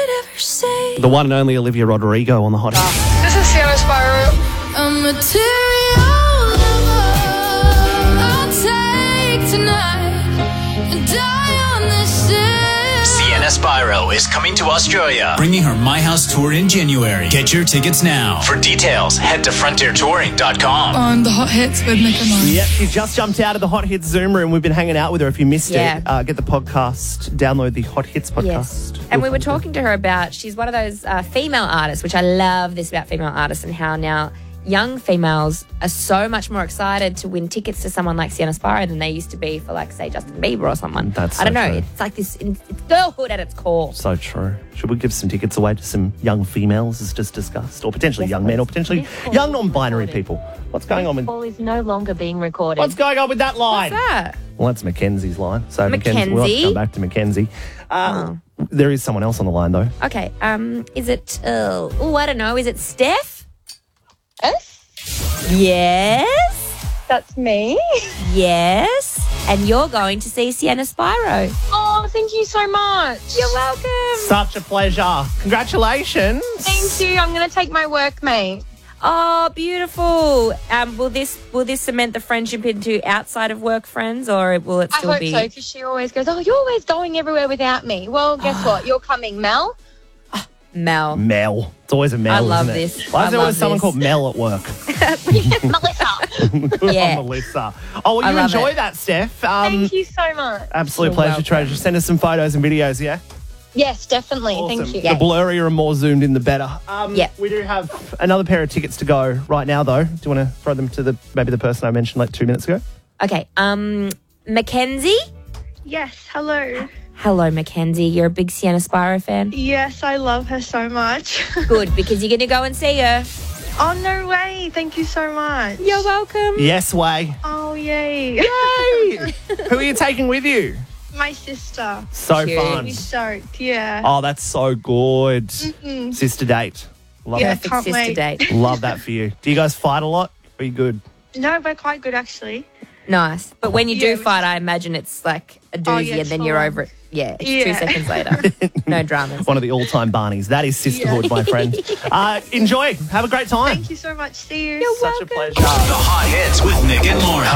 could ever say. The one and only Olivia Rodrigo on the Hot Hits. This is Sienna Spyro. A material lover I'll take tonight and die on this ship. Sienna Spyro is coming to Australia, bringing her My House tour in January. Get your tickets now. For details, head to frontiertouring.com. On the Hot Hits with Nick and Lauren. Yep, she just jumped out of the Hot Hits Zoom room. We've been hanging out with her. If you missed Yeah. it, get the podcast, download the Hot Hits podcast. Yes. And we were talking to her about, she's one of those female artists, which I love this about female artists and how now young females are so much more excited to win tickets to someone like Sienna Spyro than they used to be for, like, say, Justin Bieber or someone. That's I don't so know. true. It's like this, it's girlhood at its core. So true. Should we give some tickets away to some young females, as just discussed, or potentially young men, or potentially young non-binary people? What's going on with? Call is no longer being recorded. What's going on with that line? What's that? Well, that's Mackenzie's line. So Mackenzie? we'll have to come back to Mackenzie. There is someone else on the line though. Okay. Is it? I don't know. Is it Steph? Yes. That's me. Yes. And you're going to see Sienna Spyro. Oh, thank you so much. You're welcome. Such a pleasure. Congratulations. Thank you. I'm going to take my workmate. Oh, beautiful. Will this cement the friendship into outside of work friends, or will it I still hope be? so, because she always goes, oh, you're always going everywhere without me. Well, guess what? You're coming, Mel. Mel. Mel. It's always a Mel. I love isn't it? this. Why I is there always love someone this. called Mel at work? Melissa. Good Yeah. on Melissa. Oh, well, I you love enjoy it. that, Steph. Thank you so much. Absolute You're pleasure, welcome. treasure. Send us some photos and videos, yeah? Yes, definitely. Awesome. Thank you. The blurrier and more zoomed in, the better. Yep. We do have another pair of tickets to go right now, though. Do you want to throw them to maybe the person I mentioned like 2 minutes ago? Okay. Mackenzie. Yes, hello. Hello, Mackenzie. You're a big Sienna Spyro fan. Yes, I love her so much. Good, because you're going to go and see her. Oh, no way. Thank you so much. You're welcome. Yes, way. Oh, yay. Yay! Who are you taking with you? My sister. So Cute. fun. She's stoked, yeah. Oh, that's so good. Sister date. Love Yeah. that. Perfect Can't sister wait. date. Love that for you. Do you guys fight a lot? Are you good? No, we're quite good, actually. Nice. But when you do Yeah. fight, I imagine it's like a doozy yeah, and then full you're on. over it. Yeah, it's Yeah. 2 seconds later. No dramas. One of the all-time Barneys. That is sisterhood, my friend. Enjoy. Have a great time. Thank you so much. See you. Such a pleasure. The Hot Hits with Nick and Lauren.